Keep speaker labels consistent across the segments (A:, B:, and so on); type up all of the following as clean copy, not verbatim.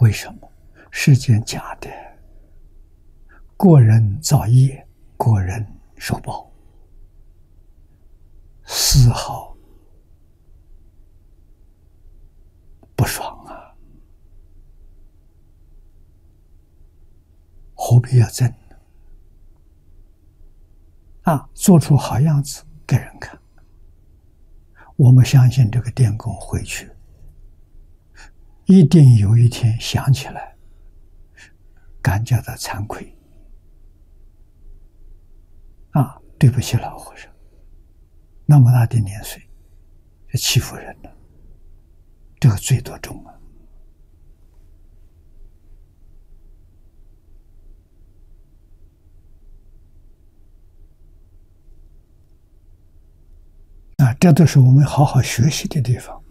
A: 为什么？世间假的，个人造业，个人受报，丝毫不爽啊！何必要争呢？做出好样子给人看。我们相信这个电工回去，一定有一天想起来，感觉到惭愧。对不起老和尚，那么大的年岁，这欺负人了，这个罪多重啊！这都是我们好好学习的地方。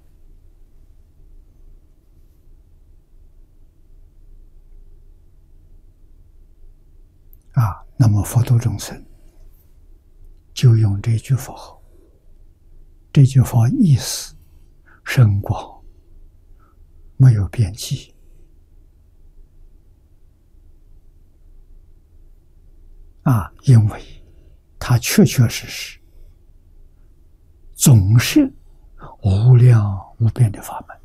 A: 那么佛度众生就用这句佛号，这句佛意思深广，没有边际。因为它确确实实总是无量无边的法门。